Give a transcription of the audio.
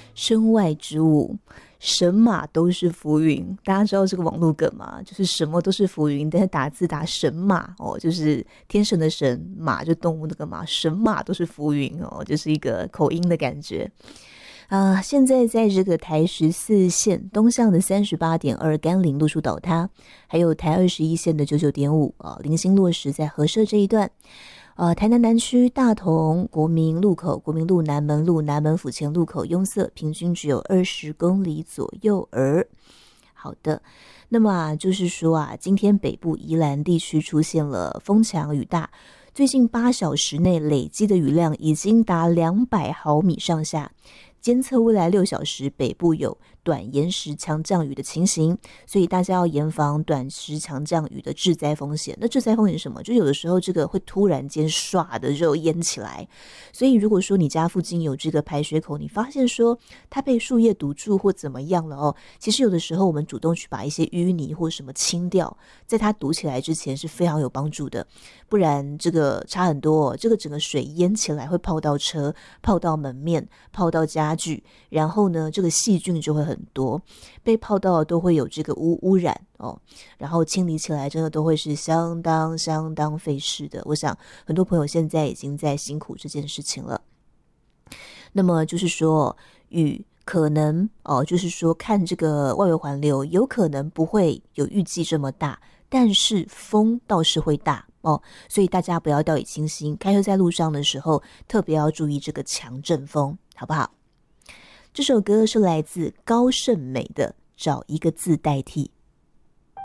身外之物，神马都是浮云。大家知道这个网络梗吗？就是什么都是浮云，但是打字打神马哦，就是天神的神，马就动物那个马，神马都是浮云哦，就是一个口音的感觉。现在在这个台14线东向的38.2甘霖路处倒塌，还有台21线的99.5零星落实在核社这一段。台南南区大同国民路口、国民路、南门路、南门府前路口拥塞，平均只有20公里左右而。好的，那么就是说今天北部宜兰地区出现了风强雨大，最近8小时内累积的雨量已经达200毫米上下。监测未来6小时北部有短延时强降雨的情形，所以大家要严防短时强降雨的致灾风险。那致灾风险是什么？就有的时候这个会突然间唰的就淹起来，所以如果说你家附近有这个排水口，你发现说它被树叶堵住或怎么样了其实有的时候我们主动去把一些淤泥或什么清掉，在它堵起来之前是非常有帮助的，不然这个差很多这个整个水淹起来会泡到车、泡到门面、泡到家具，然后呢这个细菌就会很多，被泡到都会有这个污染然后清理起来真的都会是相当费事的。我想很多朋友现在已经在辛苦这件事情了。那么就是说雨可能就是说看这个外围环流有可能不会有预计这么大，但是风倒是会大所以大家不要掉以轻心，开车在路上的时候特别要注意这个强阵风，好不好？这首歌是来自高胜美的《找一个字代替》。